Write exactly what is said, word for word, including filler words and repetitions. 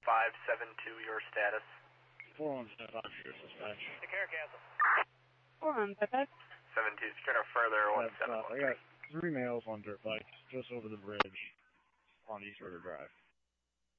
five seven two, your status. four one seven five, your dispatch. Take care, Castle. four one seven five. seven two, secure further, one seven one. I got three males on dirt bikes just over the bridge on East River Drive.